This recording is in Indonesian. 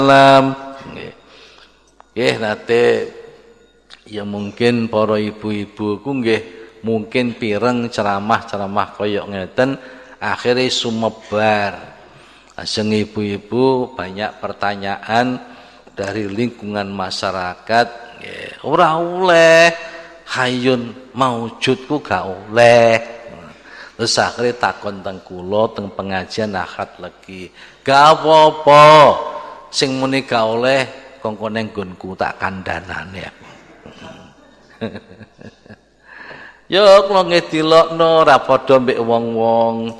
Salam. Nggih nate ya mungkin para ibu-ibu ku nggih mungkin pireng ceramah-ceramah kaya ngeten akhirnya sumebar. Ajeng ibu-ibu banyak pertanyaan dari lingkungan masyarakat, ora oleh hayun maujudku gak oleh. Terus akhirnya takon teng kula teng pengajian Ahad legi. Gak apa-apa. Sing muni gak oleh kongkone nggonku tak kandhanane. Ya kula ngedilokno ra padha mbek wong-wong